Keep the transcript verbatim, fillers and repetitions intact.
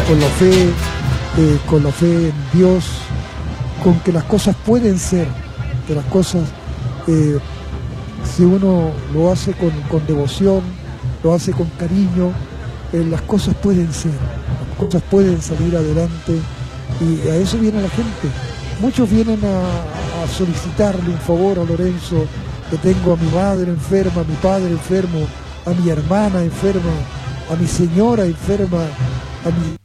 con la fe, eh, con la fe en Dios, con que las cosas pueden ser, que las cosas, eh, si uno lo hace con, con devoción, lo hace con cariño, eh, las cosas pueden ser, las cosas pueden salir adelante, y a eso viene la gente. Muchos vienen a, a solicitarle un favor a Lorenzo, que tengo a mi madre enferma, a mi padre enfermo, a mi hermana enferma, a mi señora enferma, a mi